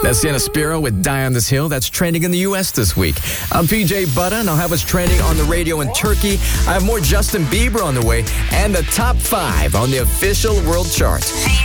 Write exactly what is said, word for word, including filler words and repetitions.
That's Sienna Spiro with Die on This Hill. That's trending in the U S this week. I'm P J Butter, and I'll have what's trending on the radio in Turkey. I have more Justin Bieber on the way and the top five on the official world chart.